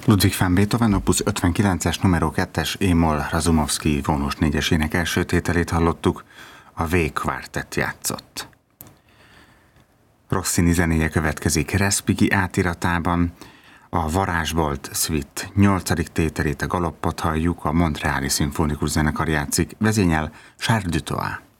Ludwig van Beethoven opus 59-es numero 2-es Émol Razumovszky vonós 4-esének első tételét hallottuk, a V kvártett játszott. Rossini zenéje következik Respighi átiratában, a Varázsbolt Suite 8. tételét, a galoppot halljuk, a Montreali Szimfonikus Zenekar játszik, vezényel Charles Dutoit.